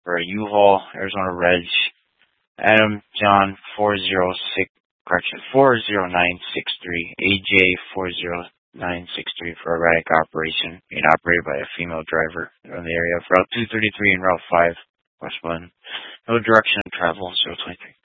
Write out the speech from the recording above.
for a U-Haul, Arizona Reg, Adam John 40963, AJ 40963 for erratic operation, being operated by a female driver in the area of Route 233 and Route 5, westbound. No direction of travel, 023.